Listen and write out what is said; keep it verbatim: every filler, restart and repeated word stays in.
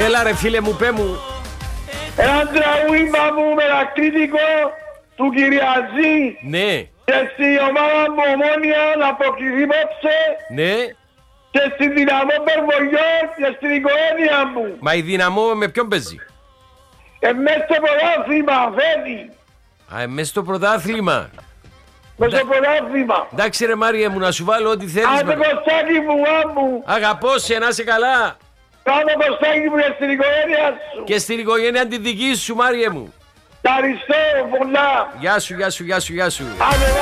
Έλα ρε φίλε μου, πέ μου. Ένα τραγούδι μου μελακτρίτικο του Κυριαζή. Ναι. Και στη ομάδα μου Ομόνια να αποκριθεί υπόψε. Ναι. Και στη Δυναμό Περβολιό και στην οικογένεια μου. Μα η Δυναμό με ποιον παίζει? Εμείς στο πρωτάθλημα, Φέτη. Α, εμείς στο πρωτάθλημα. Μες στο πρωτάθλημα. Εντάξει ρε Μάριε μου, να σου βάλω ό,τι θέλεις. Άντε Κωστάκη μου, άμμου. Αγαπώ σε, να είσαι καλά. Κάνε Κωστάκη μου και στην οικογένεια σου. Και στην οικογένεια τη δική σου Μάριε μου. Τα αριστώ πολλά. Γεια σου, γεια σου, γεια σου, γεια σου. Άντε,